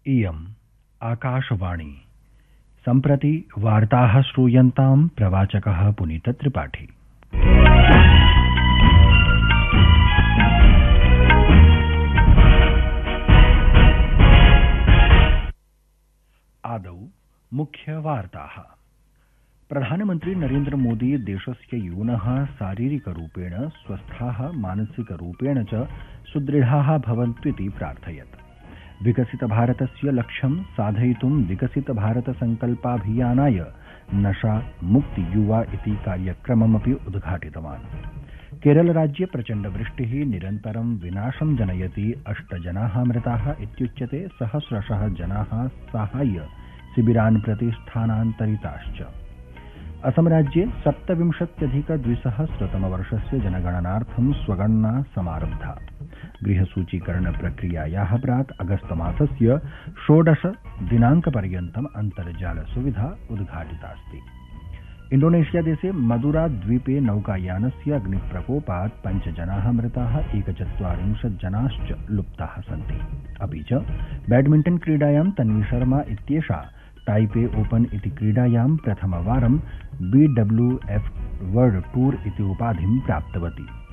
इयम् आकाशवाणी। सम्प्रति वार्ताः श्रूयन्तां प्रवाचकः पुनीतत्रिपाठी। आदौ मुख्यवार्ताः। प्रधानमन्त्री नरेन्द्र मोदी देशस्य यूनः शारीरिकरूपेण स्वस्थाः मानसिकरूपेण च सुदृढाः भवन्तुइति प्रार्थयत्। विकसितभारतस्य लक्ष्यं साधयितुं विकसितभारतसङ्कल्पाभियानाय नशा मुक्ति युवा इति कार्यक्रममपि उद्घाटितवान्। केरलराज्ये प्रचण्डवृष्टिः निरन्तरं विनाशं जनयति। 8 जनाः मृताः इत्युच्यते। सहस्रशः जनाः साहाय्य शिबिरान् प्रति स्थानान्तरिताश्च। असमराज्ये 27,200 जनगणनार्थं स्वगणना समारब्धा। गृहसूचीकरणप्रक्रियायाः प्राक् अगस्तमासस्य 16 दिनाङ्कपर्यन्तम् अन्तर्जालसुविधा उद्घाटितास्ति। इण्डोनेशियादेशे मदुराद्वीपे नौकायानस्य अग्निप्रकोपात् 5 जनाः मृताः, 41 जनाश्च लुप्ताः सन्ति। अपि च बैडमिण्टन् क्रीडायां तन्वी शर्मा इत्येषा टाइपे ओपन इति क्रीडायां प्रथमवारं BWF वर्ल्ड टूर इति उपाधिं प्राप्तवती।